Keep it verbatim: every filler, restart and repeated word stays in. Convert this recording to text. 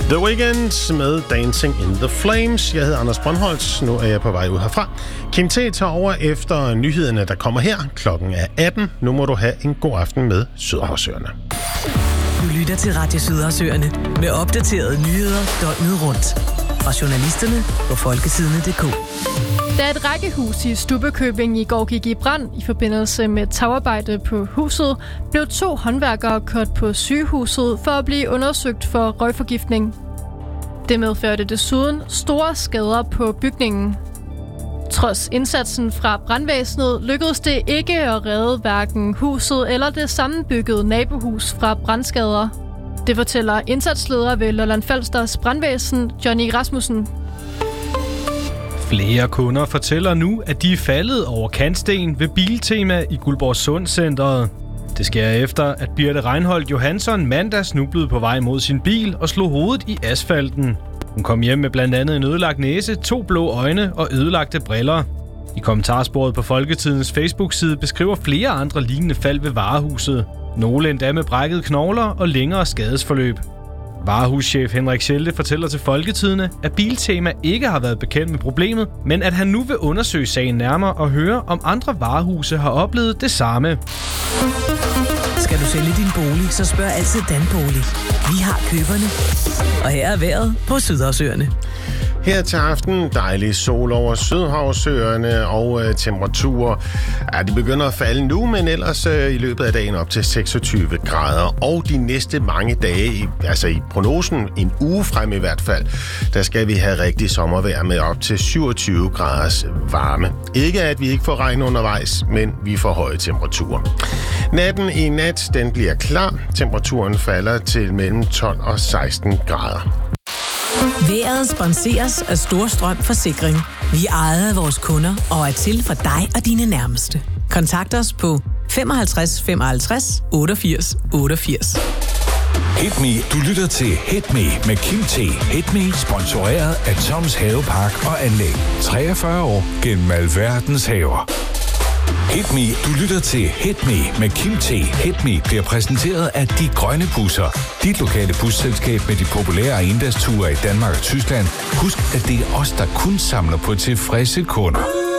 The Weeknd med Dancing in the Flames. Jeg hedder Anders Brøndholtz. Nu er jeg på vej ud herfra. Kim T tager over efter nyhederne, der kommer her. Klokken er atten. Nu må du have en god aften med Sydhavsøerne. Du lytter til Radio Sydhavsøerne med opdaterede nyheder døgnet rundt. Fra journalisterne på folkesidene punktum d k. Da et rækkehus i Stubbekøbing i går gik i brand i forbindelse med tagarbejde på huset, blev to håndværkere kørt på sygehuset for at blive undersøgt for røgforgiftning. Det medførte desuden store skader på bygningen. Trods indsatsen fra brandvæsenet lykkedes det ikke at redde hverken huset eller det sammenbyggede nabohus fra brandskader. Det fortæller indsatsleder ved Lolland Falsters brandvæsen, Johnny Rasmussen. Flere kunder fortæller nu, at de er faldet over kantsten ved Biltema i Guldborg Sundcenteret. Det sker efter, at Birte Reinholdt Johansson mandag snublede på vej mod sin bil og slog hovedet i asfalten. Hun kom hjem med blandt andet en ødelagt næse, to blå øjne og ødelagte briller. I kommentarsporet på Folketidens Facebook-side beskriver flere andre lignende fald ved varehuset. Nogle endda med brækkede knogler og længere skadesforløb. Varehuschef Henrik Schelte fortæller til Folketidene, at Biltema ikke har været bekendt med problemet, men at han nu vil undersøge sagen nærmere og høre, om andre varehuse har oplevet det samme. Skal du sælge din bolig, så spørg altid Danbolig. Vi har køberne. Og her er vejret på Sydhavsøerne. Her til aften dejlig sol over Sydhavsøerne og øh, temperaturer. Ja, de begynder at falde nu, men ellers øh, i løbet af dagen op til seksogtyve grader. Og de næste mange dage, i, altså i prognosen, en uge frem i hvert fald, der skal vi have rigtig sommervejr med op til syvogtyve graders varme. Ikke at vi ikke får regn undervejs, men vi får høje temperaturer. Natten i nat, den bliver klar. Temperaturen falder til mellem tolv og seksten grader. Vejret sponseres af Storstrøm Forsikring. Vi er ejet af vores kunder og er til for dig og dine nærmeste. Kontakt os på femoghalvtreds femoghalvtreds otteogfirs otteogfirs. Hit Me. Du lytter til Hit Me med Kim T. Hit Me sponsoreret af Toms Havepark og Anlæg. treogfyrre år gennem alverdens haver. Hit Me. Du lytter til Hit Me med Kim T. Hit Me bliver præsenteret af De Grønne Busser. Dit lokale busselskab med de populære endagsture i Danmark og Tyskland. Husk, at det er os, der kun samler på tilfredse kunder.